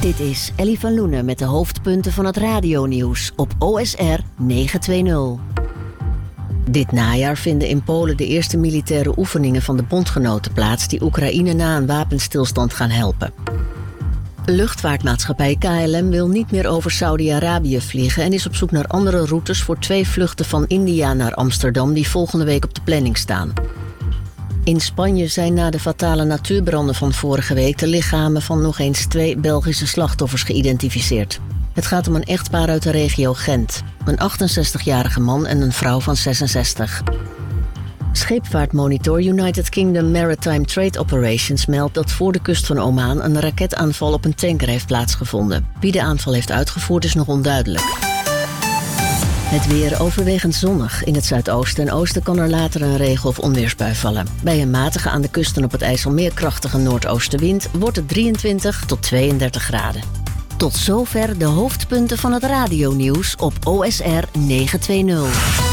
Dit is Ellie van Loenen met de hoofdpunten van het radionieuws op OSR 920. Dit najaar vinden in Polen de eerste militaire oefeningen van de bondgenoten plaats die Oekraïne na een wapenstilstand gaan helpen. Luchtvaartmaatschappij KLM wil niet meer over Saudi-Arabië vliegen en is op zoek naar andere routes voor 2 vluchten van India naar Amsterdam die volgende week op de planning staan. In Spanje zijn na de fatale natuurbranden van vorige week de lichamen van nog eens 2 Belgische slachtoffers geïdentificeerd. Het gaat om een echtpaar uit de regio Gent, een 68-jarige man en een vrouw van 66. Scheepvaartmonitor United Kingdom Maritime Trade Operations meldt dat voor de kust van Oman een raketaanval op een tanker heeft plaatsgevonden. Wie de aanval heeft uitgevoerd is nog onduidelijk. Het weer overwegend zonnig. In het zuidoosten en oosten kan er later een regen- of onweersbui vallen. Bij een matige aan de kust en op het IJsselmeer krachtige noordoostenwind wordt het 23 tot 32 graden. Tot zover de hoofdpunten van het radionieuws op OSR 920.